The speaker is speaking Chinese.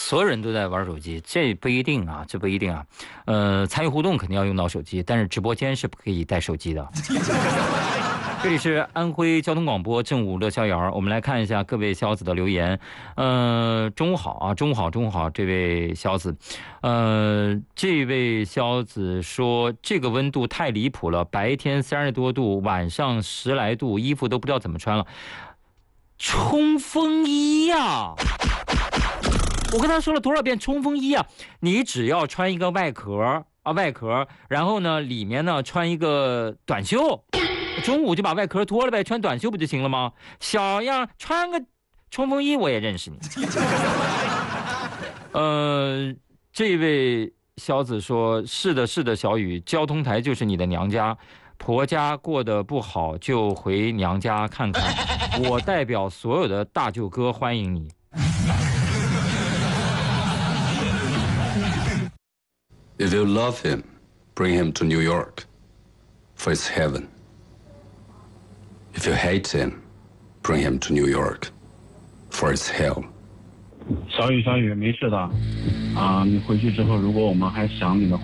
所有人都在玩手机，这不一定啊，这不一定啊。参与互动肯定要用到手机，但是直播间是不可以带手机的。这里是安徽交通广播正午乐逍遥，我们来看一下各位小子的留言。中午好啊，中午好，中午好，这位小子，这位小子说这个温度太离谱了，白天30多度，晚上10来度，衣服都不知道怎么穿了，冲锋衣呀！我跟他说了多少遍冲锋衣啊，你只要穿一个外壳，然后呢里面呢穿一个短袖。中午就把外壳脱了呗，穿短袖不就行了吗？小样，穿个冲锋衣我也认识你。这位小子说：“是的，是的，小雨，交通台就是你的娘家，婆家过得不好就回娘家看看。我代表所有的大舅哥欢迎你。” If you love him, bring him to New York, for it's heaven. If you hate him, bring him to New York, for it's hell. 小雨，没事的，啊，你回去之后，如果我们还想你的话。